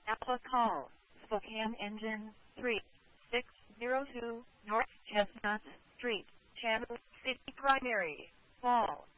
Alpha Call, Spokane Engine 3602, North Chestnut Street, Kansas City Primary, Fall.